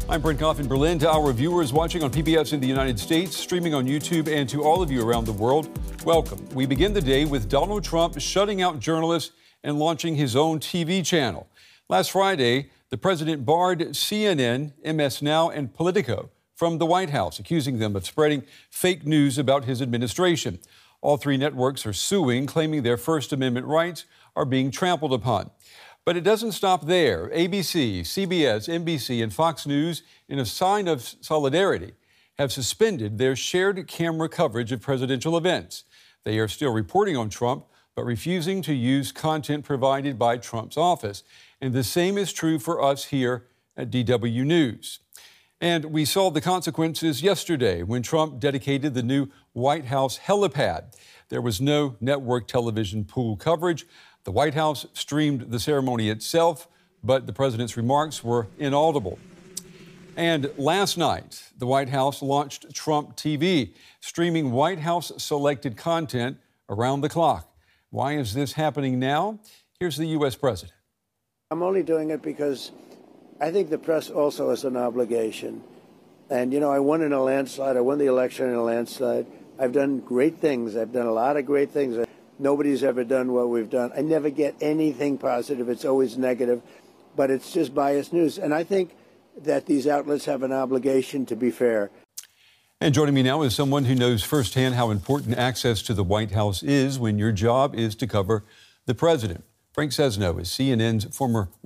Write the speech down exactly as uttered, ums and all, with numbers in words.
I'm Brent Goff in Berlin. To our viewers watching on P B S in the United States, streaming on YouTube, and to all of you around the world, welcome. We begin the day with Donald Trump shutting out journalists and launching his own T V channel. Last Friday, the president barred C N N, M S Now, and Politico from the White House, accusing them of spreading fake news about his administration. All three networks are suing, claiming their First Amendment rights are being trampled upon. But it doesn't stop there. A B C, C B S, N B C, and Fox News, in a sign of solidarity, have suspended their shared camera coverage of presidential events. They are still reporting on Trump, but refusing to use content provided by Trump's office. And the same is true for us here at D W News. And we saw the consequences yesterday when Trump dedicated the new White House helipad. There was no network television pool coverage. The White House streamed the ceremony itself, but the president's remarks were inaudible. And last night, the White House launched Trump T V, streaming White House-selected content around the clock. Why is this happening now? Here's the U S president. I'm only doing it because I think the press also has an obligation. And, you know, I won in a landslide. I won the election in a landslide. I've done great things. I've done a lot of great things. Nobody's ever done what we've done. I never get anything positive. It's always negative, but it's just biased news. And I think that these outlets have an obligation to be fair. And joining me now is someone who knows firsthand how important access to the White House is when your job is to cover the president. Frank Sesno is C N N's former